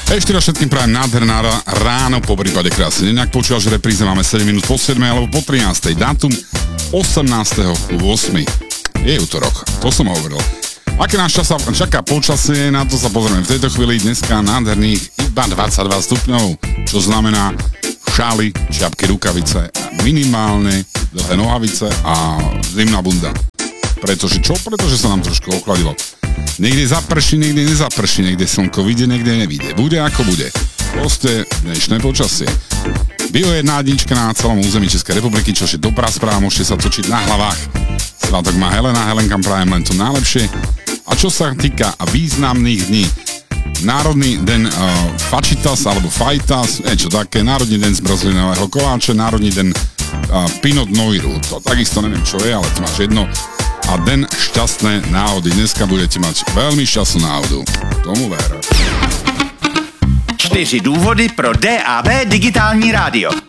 Ešte raz všetkým prajem nádherná ráno, po prípade krásne. Nejak počúvaš, že repríze máme 7 minút po 7 alebo po 13. Dátum 18.8. Je útorok, to som hovoril. Aké nás čaká počasie, na to sa pozrieme v tejto chvíli. Dneska nádherných iba 22 stupňov, čo znamená šály, čiapky, rukavice, minimálne dlhé nohavice a zimná bunda. Pretože čo? Pretože sa nám trošku ochladilo. Niekde zaprší, niekde nezaprší, niekde slnko vyjde, niekde nevyjde. Bude ako bude. Proste dnešné počasie. Bio 1 na celom území Českej republiky, čo je dobrá správa, môžete sa točiť na hlavách. Svátok má Helenkam prajem len to najlepšie. A čo sa týka významných dní, Národný deň Fačitas alebo Fajtas, niečo také, Národný deň zmrzlinového koláče, Národný deň Pinot Noiru, to takisto neviem čo je, ale to máš jedno. A den šťastné náhody. Dneska budete mať veľmi šťastnú náhodu. Tomu ver. 4 důvody pro DAB digitální rádio.